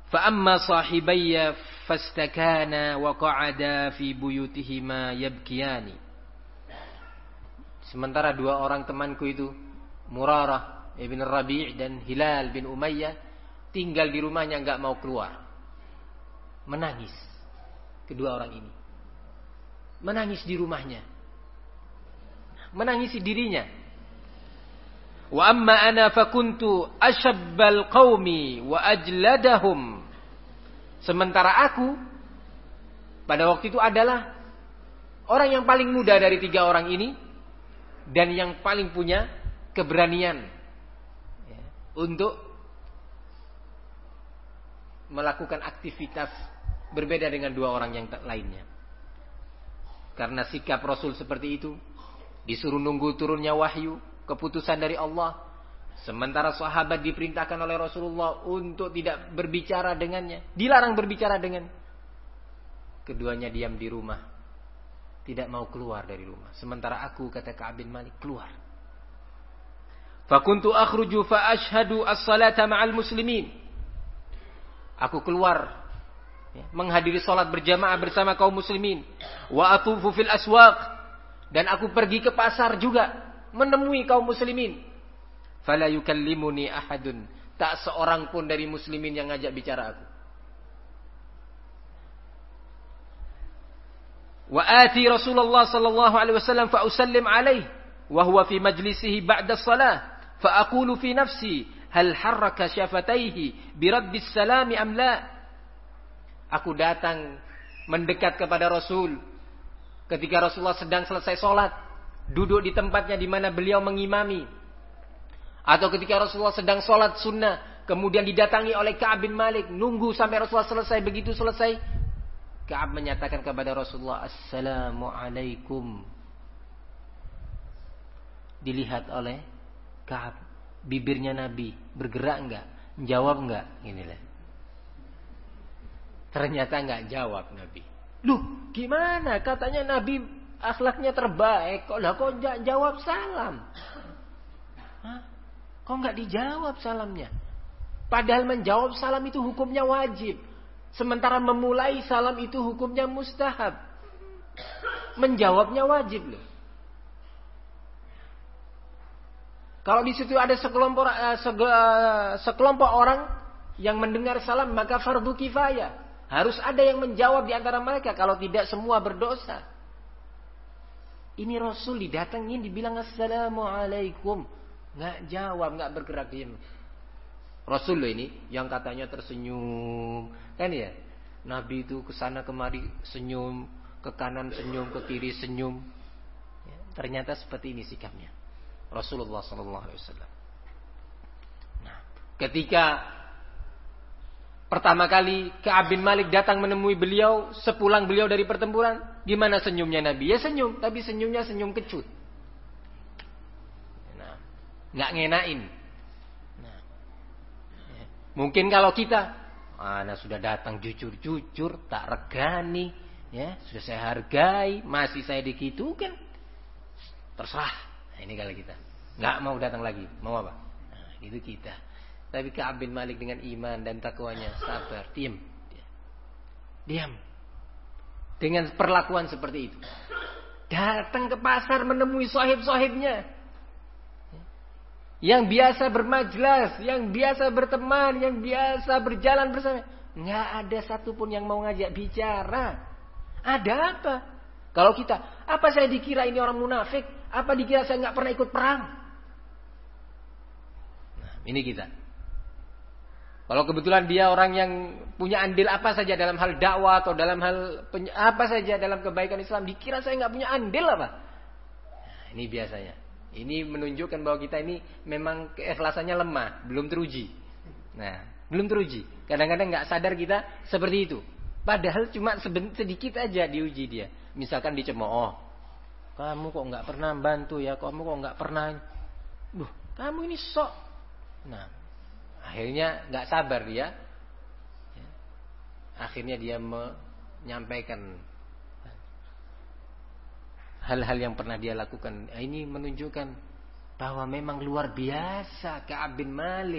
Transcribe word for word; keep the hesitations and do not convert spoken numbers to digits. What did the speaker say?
Fa amma sahibayya fastakana wa qa'ada fi buyutihima yabkiyani. Sementara dua orang temanku itu, Murarah ibn Rabi' dan Hilal bin Umayyah, tinggal di rumahnya enggak mau keluar. Menangis kedua orang ini. Menangis di rumahnya. Menangisi dirinya. Wa amma ana fakuntu ashabbal qaumi wa ajladahum. Sementara aku pada waktu itu adalah orang yang paling muda dari tiga orang ini dan yang paling punya keberanian ya, untuk melakukan aktivitas berbeda dengan dua orang yang lainnya. Karena sikap Rasul seperti itu, disuruh nunggu turunnya wahyu, keputusan dari Allah. Sementara sahabat diperintahkan oleh Rasulullah untuk tidak berbicara dengannya, dilarang berbicara dengan. Keduanya diam di rumah, tidak mau keluar dari rumah. Sementara aku, kata Ka'ab bin Malik, keluar. Fakuntu akhruju fa ashhadu as-salata ma'al muslimin. Aku keluar ya, menghadiri salat berjamaah bersama kaum muslimin. Wa atufu fil aswaq, dan aku pergi ke pasar juga menemui kaum muslimin. Fala yukallimuni ahadun, tak seorang pun dari muslimin yang ngajak bicara aku. Wa ati Rasulullah sallallahu alaihi wasallam fa usallim alaihi wa huwa fi majlisihi ba'da shalah fa aqulu fi nafsi hal harraka syafataihi bi raddis salami am la. Aku datang mendekat kepada Rasul ketika Rasulullah sedang selesai salat, duduk di tempatnya di mana beliau mengimami, atau ketika Rasulullah sedang salat sunnah kemudian didatangi oleh Ka'ab bin Malik, nunggu sampai Rasulullah selesai. Begitu selesai, Ka'ab menyatakan kepada Rasulullah, Assalamualaikum. Dilihat oleh Ka'ab, bibirnya Nabi bergerak enggak, jawab enggak, inilah. Ternyata enggak jawab Nabi. Loh, gimana? Katanya Nabi akhlaknya terbaik, kok lah kok enggak jawab salam? Hah? Kok enggak dijawab salamnya? Padahal menjawab salam itu hukumnya wajib. Sementara memulai salam itu hukumnya mustahab. Menjawabnya wajib loh. Kalau di situ ada sekelompok uh, sege, uh, sekelompok orang yang mendengar salam, maka fardu kifayah. Harus ada yang menjawab di antara mereka, kalau tidak semua berdosa. Ini Rasul didatengin, dibilang Assalamualaikum, nggak jawab, nggak bergerak, diam. Rasul loh ini yang katanya tersenyum, kan ya? Nabi itu kesana kemari senyum, ke kanan senyum, ke kiri senyum. Ya, ternyata seperti ini sikapnya Rasulullah Sallallahu Alaihi Wasallam. Nah, ketika pertama kali Ka'ab bin Malik datang menemui beliau sepulang beliau dari pertempuran, gimana senyumnya Nabi? Ya senyum, tapi senyumnya senyum kecut. Nah, nggak ngenain. Nah, ya. Mungkin kalau kita, anak sudah datang jujur-jujur, tak regani, ya sudah saya hargai, masih saya dikitukan, terserah. Nah, ini kalau kita nggak mau datang lagi, mau apa? Nah, itu kita. Tapi Ka'ab bin Malik dengan iman dan takwanya sabar, diam, diam. Dengan perlakuan seperti itu, datang ke pasar menemui sahib-sahibnya, yang biasa bermajlas, yang biasa berteman, yang biasa berjalan bersama. Nggak ada satupun yang mau ngajak bicara. Ada apa? Kalau kita, apa saya dikira ini orang munafik? Apa dikira saya nggak pernah ikut perang? Nah, ini kita. Kalau kebetulan dia orang yang punya andil apa saja dalam hal dakwah atau dalam hal peny- apa saja dalam kebaikan Islam, dikira saya nggak punya andil apa? Nah, ini biasanya. Ini menunjukkan bahwa kita ini memang keikhlasannya lemah, belum teruji. Nah, belum teruji. Kadang-kadang nggak sadar kita seperti itu. Padahal cuma sedikit aja diuji dia. Misalkan dicemooh, kamu kok nggak pernah bantu ya, kamu kok nggak pernah, duh, kamu ini sok. Nah, akhirnya nggak sabar dia. Akhirnya dia menyampaikan hal-hal yang pernah dia lakukan. Ini menunjukkan bahwa memang luar biasa Ka'ab bin Malik.